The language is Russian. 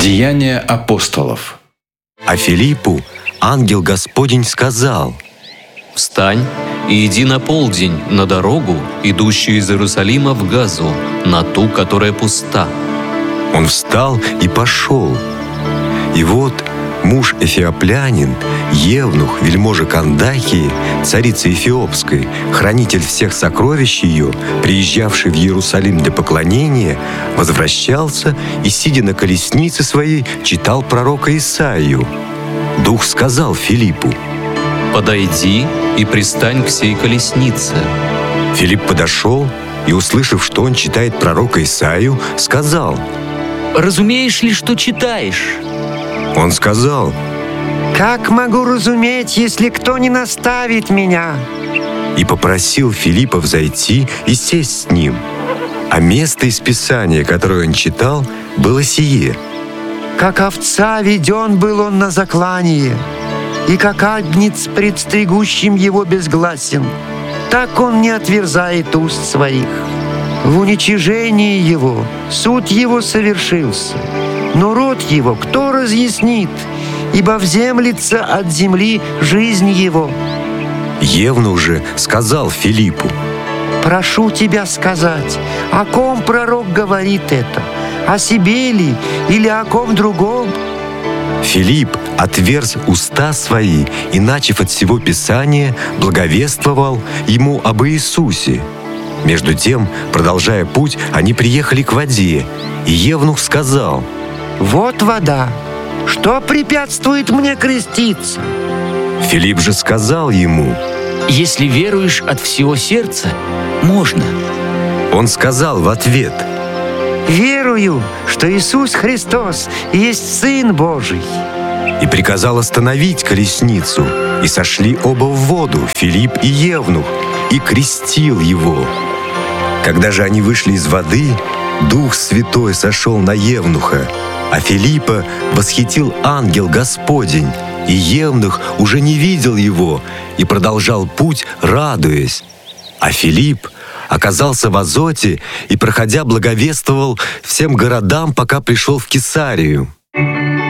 Деяния апостолов. А Филиппу ангел Господень сказал: «Встань и иди на полдень на дорогу, идущую из Иерусалима в Газу, на ту, которая пуста». Он встал и пошел. И вот муж эфиоплянин, евнух, вельможа Кандакии, царицы Эфиопской, хранитель всех сокровищ ее, приезжавший в Иерусалим для поклонения, возвращался и, сидя на колеснице своей, читал пророка Исаию. Дух сказал Филиппу: «Подойди и пристань к сей колеснице». Филипп подошел и, услышав, что он читает пророка Исаию, сказал: «Разумеешь ли, что читаешь?» Он сказал: «Как могу разуметь, если кто не наставит меня?» и попросил Филиппа взойти и сесть с ним. А место из Писания, которое он читал, было сие: «Как овца веден был он на заклание, и как агнец пред стригущим его безгласен, так он не отверзает уст своих. В уничижении его суд его совершился, но род его кто разъяснит, ибо вземлется от земли жизнь его». Евнух же сказал Филиппу: «Прошу тебя сказать, о ком пророк говорит это? О себе ли или о ком другом?» Филипп отверз уста свои и, начав от всего Писания, благовествовал ему об Иисусе. Между тем, продолжая путь, они приехали к воде, и евнух сказал: «Вот вода. Что препятствует мне креститься?» Филипп же сказал ему: «Если веруешь от всего сердца, можно». Он сказал в ответ: «Верую, что Иисус Христос есть Сын Божий». и приказал остановить колесницу. И сошли оба в воду, Филипп и евнух, и крестил его. Когда же они вышли из воды, Дух Святой сошел на евнуха, а Филиппа восхитил ангел Господень, и евнух уже не видел его и продолжал путь, радуясь. А Филипп оказался в Азоте и, проходя, благовествовал всем городам, пока пришел в Кесарию.